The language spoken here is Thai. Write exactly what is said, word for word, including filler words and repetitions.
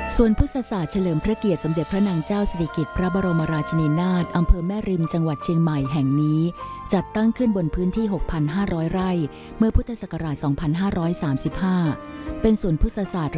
สวนพฤกษศาสตร์เฉลิมพระเกียรติสมเด็จพระนางเจ้าสิริกิติ์พระบรมราชินีนาถอำเภอแม่ริมจังหวัดเชียงใหม่แห่งนี้จัดตั้งขึ้นบนพื้นที่ หกพันห้าร้อย ไร่เมื่อพุทธศักราช สองพันห้าร้อยสามสิบห้า เป็นสวนพฤกษศาสตร์